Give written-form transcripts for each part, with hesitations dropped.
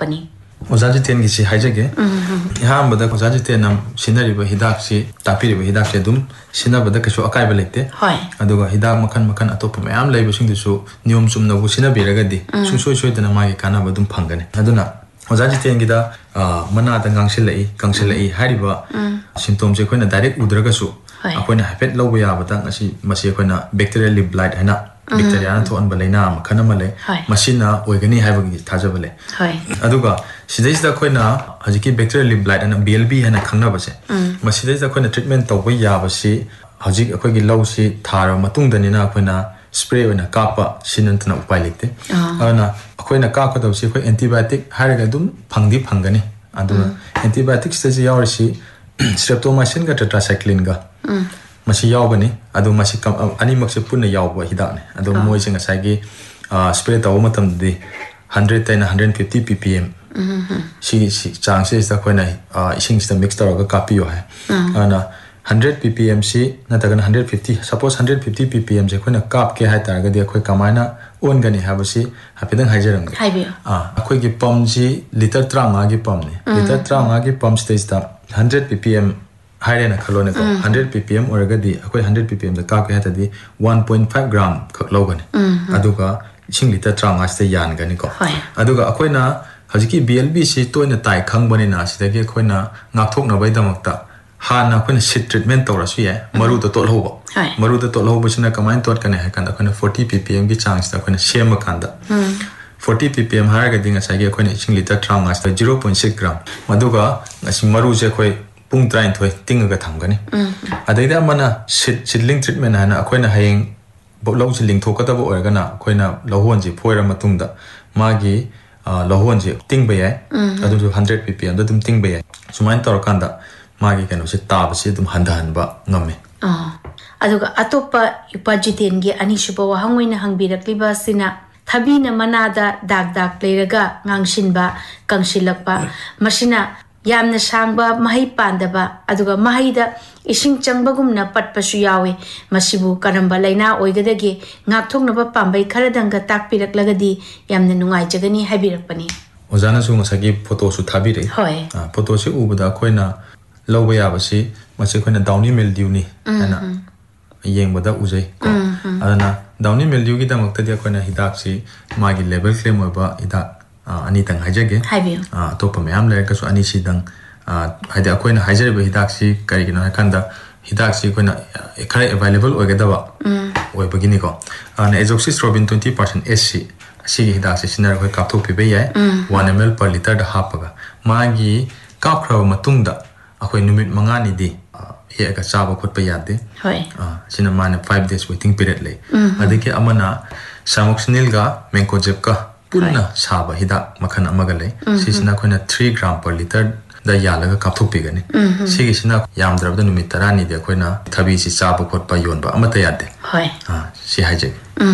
ꯄꯅꯤ Ozajiten gisi haijage ihambada ozajiten nam sinariba hidaksi tapiriba hidaksi adum sinabada kasu akaiba lekte aduga hidak makan atopa mayam laiba singdusu niyom chumnabu sinabiragadi sungsoi soidana magi kanaba adum phangane aduna ozajiten gida manada gangsilai hariba symptoms je koina direct udragasu akoina hafet lawba yabada ngasi masi akoina bacterial lip blight haina bacteria na thon balaina makana male masina oigani haibagi thajabale aduga sidaisda koina hajiki bacterial lip blight and BLB hana khangna base masidaisda koina treatment tawba yabasi hajik akoigi lawsi thara matungdani na koina spray oina kapa sinantana upai lekte ana akoina kapa dawsi koi antibiotic haraga dum phangani aduga antibiotic stage yawrisi streptomycin ga tetracycline ga masi yawbani adu masi ani makse punna yawba hidane adu moi singa sagi spray taw matam de 100 to 150 ppm si chances da koina ising sta mix taraga kapiyo hai ana 100 ppm si natagan 150 suppose 150 ppm je koina kap ke hai taraga de khoi kamaina on gani habasi hapidang haijarang akhoi gi pump ji liter 30 gi pump ne liter 30 gi pump stage da 100 ppm Hairena Kalone 100 ppm or gadi akoi 100 ppm the kap hata di 1.5 gram khak logani aduga ising liter 30 ste yan gani ko aduga akoi na hajiki BLB si toina tai khangbani na sidagi akoi na ngakthok na bai damakta hana akoi na shit treatment tawrasu ye maru da tol hobo sina kamain tot kana hakan akoi na 40 ppm gi chance da akoi na shema kanda 40 ppm haraga dinga sagi akoi na ising liter 30 ste 0.6 gram maduga ngasi maru je akoi pung train thoi tingaga thamgani adaida mana sidling treatment hana akoina hayeng bolaw sidling thokata bo organa akoina lohonji phoira matungda magi lohonji tingba yai adu 100 ppm da dum tingba yai sumain torakanda magi kanu se tab se dum handan ba ngame aduga atopa upajiten gi ani shuba wa hangoina hangbirakliba sina thabina manada dag leiraga ngangsinba kangsilakpa masina yamna sangba mahai pandaba aduga mahaida ising changbagumna patpasu yawe masibu karamba laina oigadagi ngakthoknaba pambai kharadanga takpiraklagadi yamna nungai jagani habirakpani ojana su masagi photo su thabire photo se ubada koina lawba yabasi masi koina downy mildew ni ana yengbada ujai ko adana downy mildew gi damakta dia koina hidak si magi level claim oba hidak ani tang hajage topa mayam le ka so ani sidang haida koina hajare be hidak si kari gina kanda hidak si koina khare available oigadawa oi bagini ko na azoxystrobin 20% SC si hidak si sinar ko kaptho pibe ya 1 ml per liter da hapaga magi kapkhra matungda akoi numit mangani di he ka chaba khotpa yade sina man 5 days waiting period le adike amana samoxinil ga mencozeb ka punna saba hidak makan amagale sisina koina 3 gram per liter da yalaga kapthok pigani sigi sina yamdrabda numit tarani de koina thabi si chaba khotpa yonba amata yade si haje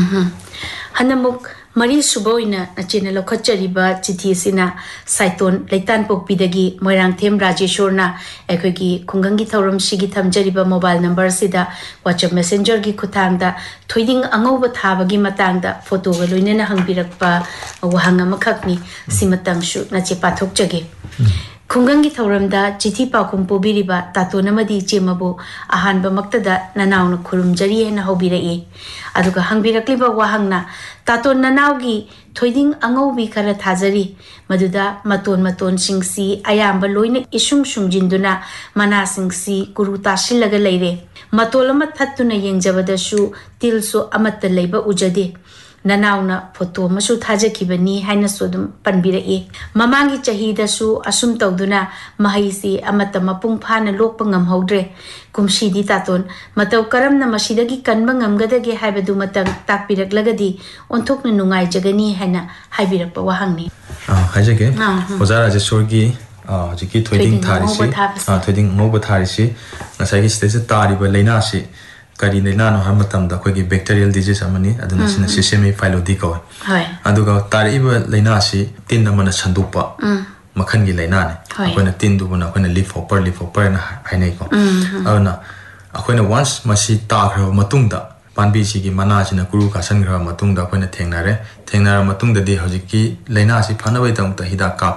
hanamuk mari suboina achina lokhachariba chithi sina saiton leitan pokpidagi moirangthem rajeshorna ekhogi khungangi thorum sigi thamjariba mobile number sida WhatsApp messenger gi khuthangda thoiding angauba thabagi matangda photo ga loinena hangbirakpa wahanga makhakni simatangsu nache pathokjage khungangi thoramda chithi pakum pobiriba tatonamadi chemabu ahanba maktada nanauna khurumjari hena hobirai aduga hangbirakliba wahangna taton nanaugi thoiding angaubi khara thajari maduda maton singsi ayamba loina isung sungjinduna mana singsi kuru tasilaga leire matolama thattuna yengjabadasu tilso amatta leiba ujade nanauna photo masu thajaki haina sodum panbirai mamangi chahida su asum tawduna mahaisi amata mapung phana lokpa ngamhodre kumsidi taton mataw karamna masidagi kanba ngamgadage haibadu matang takpiraklagadi onthokna nungai jagani haina haibirakpa wahangni hajage ozara je sorgi jiki thoiding tharisi thoiding ngoba tharisi ngasai stage tariba leina si kari leina no hamatam da khoi bacterial disease amani aduna sina sesame phyllodes ko aduga tariba leina si tin namana sandupa makhan gi leina ne akoina tin du buna akoina leafhopper na hainai ko aduna akoina once masi tagra matungda panbi sigi mana sina kuru ka sangra matungda akoina thengnara matungda de hojiki leina si phanabai tamta hida ka